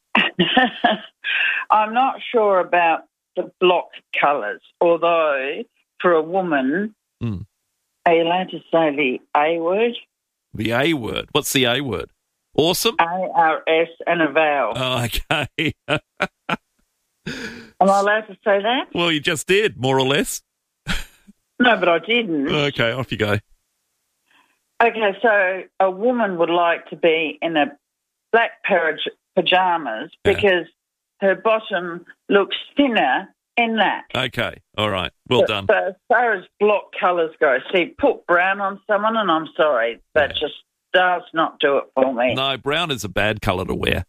I'm not sure about the block colours, although for a woman, mm. are you allowed to say the A word? The A word? What's the A word? Awesome? A R S and a vowel. Oh, okay. Am I allowed to say that? Well, you just did, more or less. No, but I didn't. Okay, off you go. Okay, so a woman would like to be in a black pair of pyjamas Yeah. because her bottom looks thinner in that. Okay, all right. Well but, done. But as far as block colours go, see, put brown on someone and I'm sorry, that just does not do it for me. No, brown is a bad colour to wear.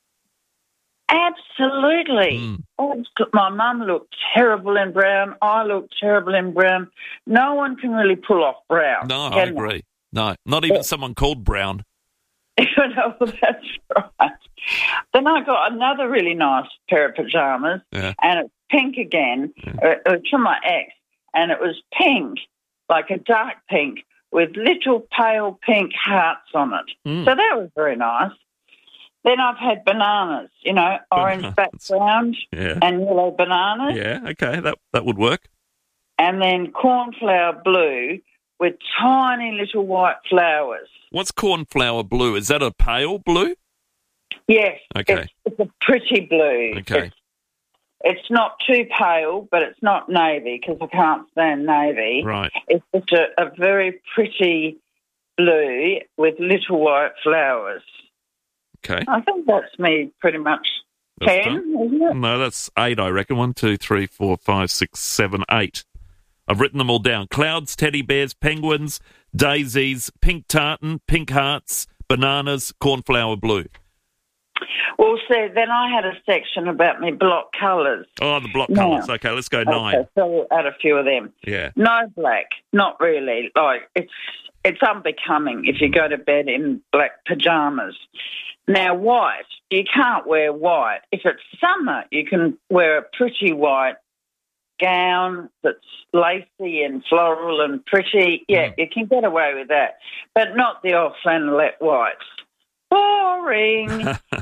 Absolutely. Mm. Oh, my mum looked terrible in brown. I looked terrible in brown. No one can really pull off brown. No, I can agree. No, not even Yeah. someone called Brown. No, that's right. Then I got another really nice pair of pyjamas, Yeah. and it's pink again. Uh, It was from my ex, and it was pink, like a dark pink, with little pale pink hearts on it. Mm. So that was very nice. Then I've had bananas, you know, orange Bananas. background Yeah. and yellow bananas, Yeah, okay, that that would work. and then cornflower blue with tiny little white flowers. What's cornflower blue? Is that a pale blue? Yes, Okay. it's, it's a pretty blue. Okay. It's, it's not too pale, but it's not navy because I can't stand navy. Right. It's just a, a very pretty blue with little white flowers. Okay. I think that's me pretty much That's ten, done. isn't it? No, that's eight, I reckon. One, two, three, four, five, six, seven, eight. I've written them all down. Clouds, teddy bears, penguins, daisies, pink tartan, pink hearts, bananas, cornflower blue. Well, see, then I had a section about my block colours. Oh, the block Now- colours. Okay, let's go nine. Okay, so we'll add a few of them. Yeah. No black, not really. Like it's it's unbecoming if you go to bed in black pajamas. Now white, you can't wear white. If it's summer, you can wear a pretty white gown that's lacy and floral and pretty. Yeah, you can get away with that, but not the old flannelette whites. Boring.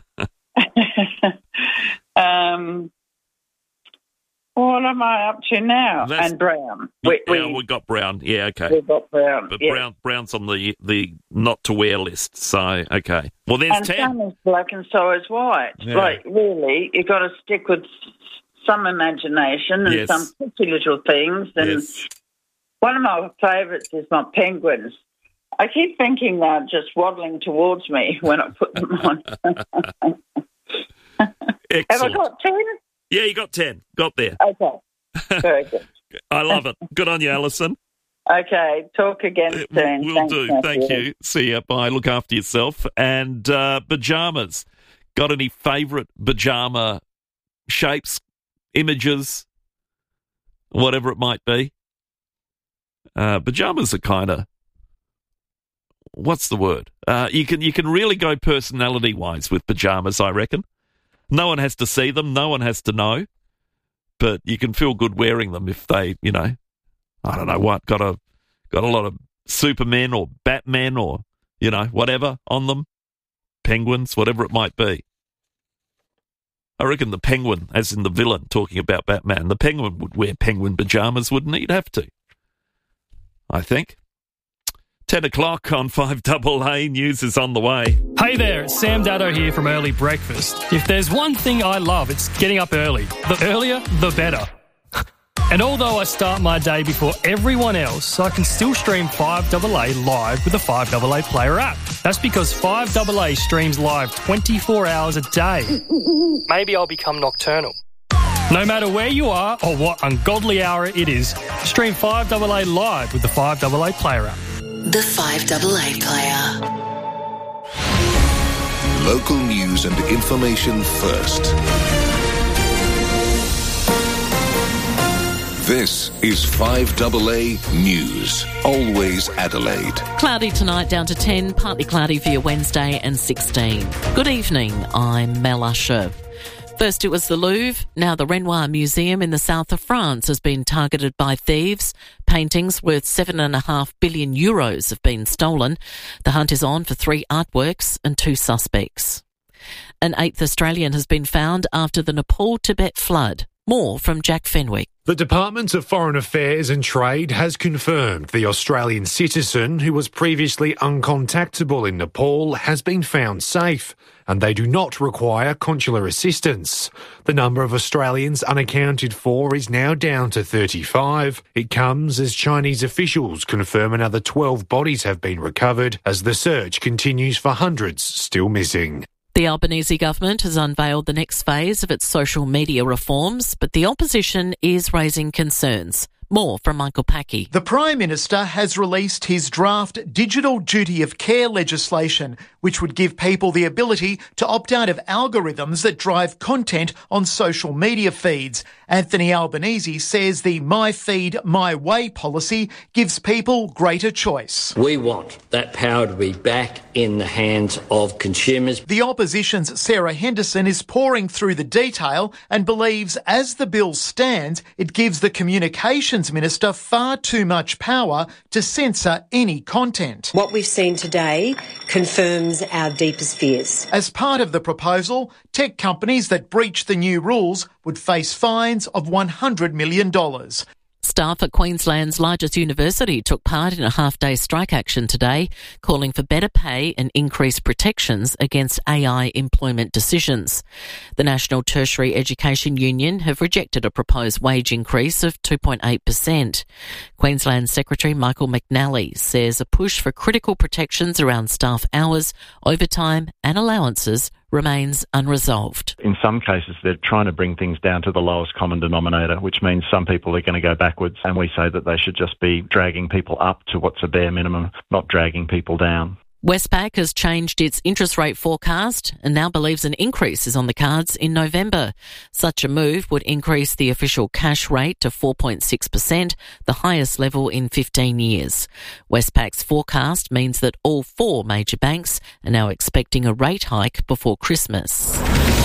um. What am I up to now? That's- and brown. Yeah, We, we, we got brown. Yeah, okay. we got brown. But yeah. brown, brown's on the, the not to wear list. So, okay. Well, there's and ten. some is black and so is white. Yeah. Like, really, you've got to stick with s- some imagination and Yes. some pretty little things. And Yes. one of my favourites is my penguins. I keep thinking they're just waddling towards me when I put them on. Have I Excellent. got ten? Yeah, you got ten. Got there. Okay. Very good. I love it. Good on you, Alison. Okay, talk again soon. We'll Thanks, do. Matthew. Thank you. See ya. Bye. Look after yourself. And uh, pajamas. Got any favourite pajama shapes, images, whatever it might be? Uh, pajamas are kind of, what's the word? Uh, you can you can really go personality wise with pajamas, I reckon. No one has to see them. No one has to know. But you can feel good wearing them if they, you know, I don't know what, got a got a lot of Supermen or Batman or, you know, whatever on them. Penguins, whatever it might be. I reckon the Penguin, as in the villain talking about Batman, the Penguin would wear penguin pajamas, wouldn't he? He'd have to. I think. ten o'clock on five double A. News is on the way. Hey there, it's Sam Daddo here from Early Breakfast. If there's one thing I love, it's getting up early. The earlier, the better. And although I start my day before everyone else, I can still stream five double A live with the five double A Player app. That's because five double A streams live twenty-four hours a day. Maybe I'll become nocturnal. No matter where you are or what ungodly hour it is, stream five double A live with the five double A Player app. The five double A Player. Local news and information first. This is five double A News. Always Adelaide. Cloudy tonight, down to ten. Partly cloudy for your Wednesday and sixteen. Good evening, I'm Mel Usher. First it was the Louvre, now the Renoir Museum in the south of France has been targeted by thieves. Paintings worth seven and a half billion euros have been stolen. The hunt is on for three artworks and two suspects. An eighth Australian has been found after the Nepal-Tibet flood. More from Jack Fenwick. The Department of Foreign Affairs and Trade has confirmed the Australian citizen who was previously uncontactable in Nepal has been found safe, and they do not require consular assistance. The number of Australians unaccounted for is now down to thirty-five. It comes as Chinese officials confirm another twelve bodies have been recovered as the search continues for hundreds still missing. The Albanese government has unveiled the next phase of its social media reforms, but the opposition is raising concerns. More from Michael Packey. The Prime Minister has released his draft Digital Duty of Care legislation, which would give people the ability to opt out of algorithms that drive content on social media feeds. Anthony Albanese says the My Feed, My Way policy gives people greater choice. We want that power to be back in the hands of consumers. The opposition's Sarah Henderson is pouring through the detail and believes as the bill stands, it gives the communications Minister far too much power to censor any content. What we've seen today confirms our deepest fears. As part of the proposal, tech companies that breach the new rules would face fines of one hundred million dollars. Staff at Queensland's largest university took part in a half-day strike action today, calling for better pay and increased protections against A I employment decisions. The National Tertiary Education Union have rejected a proposed wage increase of two point eight percent. Queensland Secretary Michael McNally says a push for critical protections around staff hours, overtime and allowances remains unresolved. In some cases, they're trying to bring things down to the lowest common denominator, which means some people are going to go backwards, and we say that they should just be dragging people up to what's a bare minimum, not dragging people down. Westpac has changed its interest rate forecast and now believes an increase is on the cards in November. Such a move would increase the official cash rate to four point six percent, the highest level in fifteen years. Westpac's forecast means that all four major banks are now expecting a rate hike before Christmas.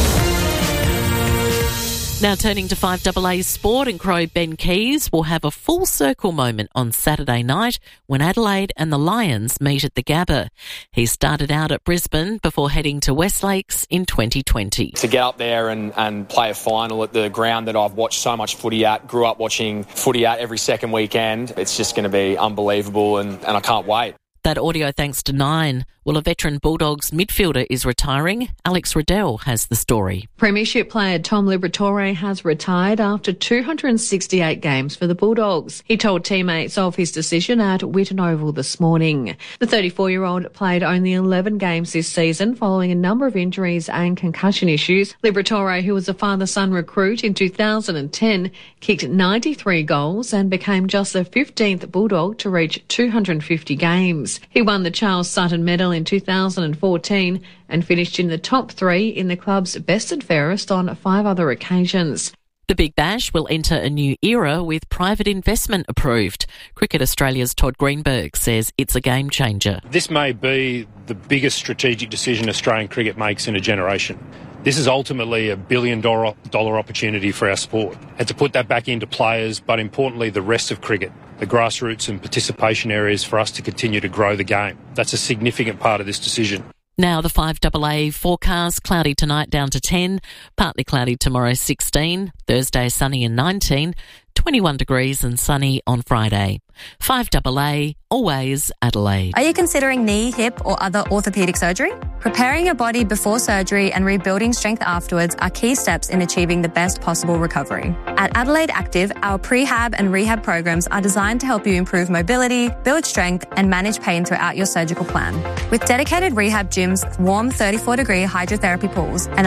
Now turning to five double A sport, and Crow Ben Keys will have a full circle moment on Saturday night when Adelaide and the Lions meet at the Gabba. He started out at Brisbane before heading to West Lakes in twenty twenty. To get up there and, and play a final at the ground that I've watched so much footy at, grew up watching footy at every second weekend, it's just going to be unbelievable and, and I can't wait. That audio thanks to Nine. Well, a veteran Bulldogs midfielder is retiring. Alex Riddell has the story. Premiership player Tom Liberatore has retired after two hundred sixty-eight games for the Bulldogs. He told teammates of his decision at Whitten Oval this morning. The thirty-four-year-old played only eleven games this season following a number of injuries and concussion issues. Liberatore, who was a father-son recruit in two thousand ten, kicked ninety-three goals and became just the fifteenth Bulldog to reach two hundred fifty games. He won the Charles Sutton Medal in two thousand fourteen and finished in the top three in the club's best and fairest on five other occasions. The Big Bash will enter a new era with private investment approved. Cricket Australia's Todd Greenberg says it's a game changer. This may be the biggest strategic decision Australian cricket makes in a generation. This is ultimately a billion dollar, dollar opportunity for our sport. And to put that back into players, but importantly the rest of cricket, the grassroots and participation areas for us to continue to grow the game. That's a significant part of this decision. Now the five double A forecast, cloudy tonight down to ten, partly cloudy tomorrow sixteen, Thursday sunny and nineteen, twenty-one degrees and sunny on Friday. five A A, always Adelaide. Are you considering knee, hip or other orthopaedic surgery? Preparing your body before surgery and rebuilding strength afterwards are key steps in achieving the best possible recovery. At Adelaide Active, our prehab and rehab programs are designed to help you improve mobility, build strength and manage pain throughout your surgical plan. With dedicated rehab gyms, warm thirty-four degree hydrotherapy pools and